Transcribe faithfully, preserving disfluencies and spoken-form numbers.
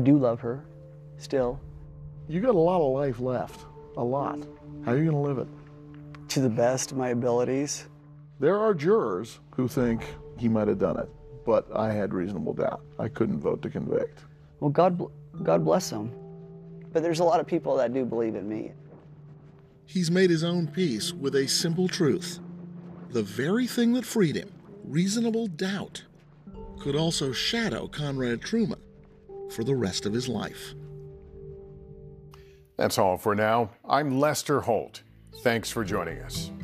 do love her, still. You got a lot of life left, a lot. How are you gonna live it? To the best of my abilities. There are jurors who think he might have done it, but I had reasonable doubt. I couldn't vote to convict. Well, God, God bless him. But there's a lot of people that do believe in me. He's made his own peace with a simple truth. The very thing that freed him, reasonable doubt, could also shadow Conrad Truman for the rest of his life. That's all for now. I'm Lester Holt. Thanks for joining us.